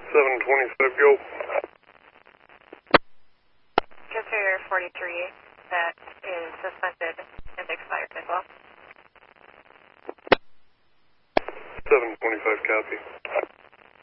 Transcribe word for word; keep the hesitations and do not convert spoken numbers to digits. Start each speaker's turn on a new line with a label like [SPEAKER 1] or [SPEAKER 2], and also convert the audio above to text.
[SPEAKER 1] seven twenty-five, go.
[SPEAKER 2] Consider forty-three, that is suspended and expired as well.
[SPEAKER 1] seven twenty-five, copy.